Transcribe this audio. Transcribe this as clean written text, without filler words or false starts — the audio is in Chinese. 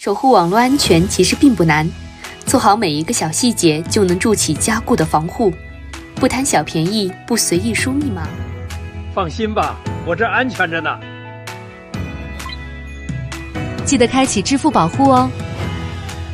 守护网络安全其实并不难，做好每一个小细节就能筑起坚固的防护。不贪小便宜，不随意输密码。 放心吧，我这安全着呢。 记得开启支付保护哦。